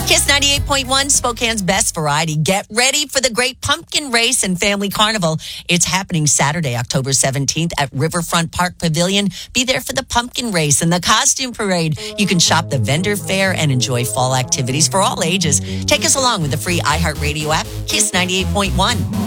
Kiss 98.1, Spokane's best variety. Get ready for the Great Pumpkin Race and Family Carnival. It's happening Saturday, October 17th at Riverfront Park Pavilion. Be there for the pumpkin race and the costume parade. You can shop the vendor fair and enjoy fall activities for all ages. Take us along with the free iHeartRadio app, Kiss 98.1.